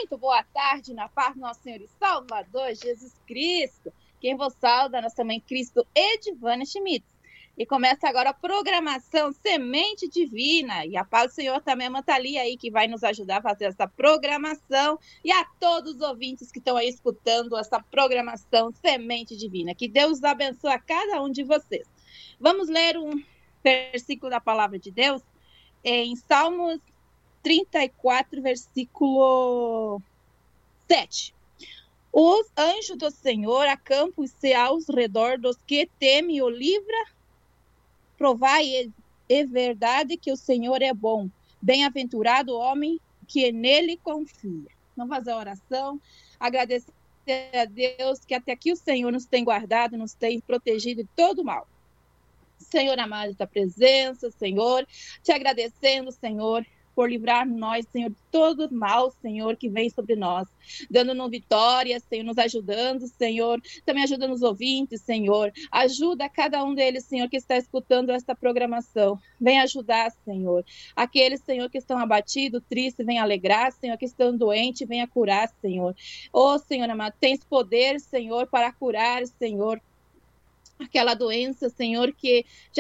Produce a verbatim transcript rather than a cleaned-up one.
Muito boa tarde, na paz do nosso Senhor e Salvador Jesus Cristo. Quem vos sauda, nossa mãe Cristo, Edivânia Schmitz. E começa agora a programação Semente Divina. E a paz do Senhor também, a Mantalia aí, que vai nos ajudar a fazer essa programação. E a todos os ouvintes que estão aí escutando essa programação Semente Divina. Que Deus abençoe a cada um de vocês. Vamos ler um versículo da palavra de Deus em Salmos trinta e quatro, versículo sete. Os anjos do Senhor acampam-se ao redor dos que temem o livra. Provai é verdade que o Senhor é bom. Bem-aventurado o homem que nele confia. Vamos fazer a oração, agradecer a Deus que até aqui o Senhor nos tem guardado, nos tem protegido de todo mal. Senhor amado, da presença, Senhor, te agradecendo, Senhor, por livrar nós, Senhor, de todo mal, Senhor, que vem sobre nós, dando-nos vitória, Senhor, nos ajudando, Senhor, também ajudando os ouvintes, Senhor, ajuda cada um deles, Senhor, que está escutando esta programação, vem ajudar, Senhor, aqueles, Senhor, que estão abatidos, tristes, vem alegrar, Senhor, que estão doentes, venha curar, Senhor, ô, Senhor amado, tens poder, Senhor, para curar, Senhor, aquela doença, Senhor, que já